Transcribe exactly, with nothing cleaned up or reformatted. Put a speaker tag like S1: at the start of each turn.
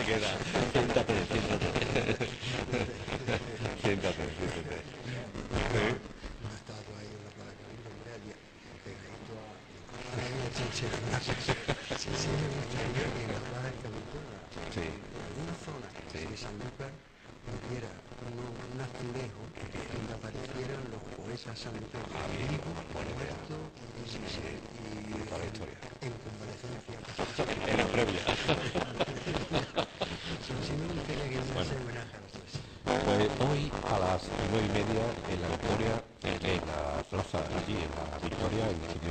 S1: te queda. Siéntate, siéntate. Siéntate, siéntate. Sí.
S2: Una estatua ahí en la Paracalín, hombre, allí, pegadito a... Ahora hay una chinchera, sí, sí, me gustaría que en la Plaza del Cabildo,
S1: Sí.
S2: en alguna zona,
S1: Sí.
S2: que Sanlúcar hiciera uno, un azulejo donde aparecieran los poetas sanluqueños,
S1: Ah, bien,
S2: vivos,
S1: buena idea.
S2: muertos y,
S1: Sí, sí.
S2: y
S1: Toda la
S2: en,
S1: historia.
S2: en convalecencia.
S1: En la previa.
S2: Sí, sí me gustaría que me
S1: Bueno.
S2: hace homenaje a los tres.
S1: Pues hoy a las nueve y media en la Victoria, en, en la plaza allí, en la Victoria, en el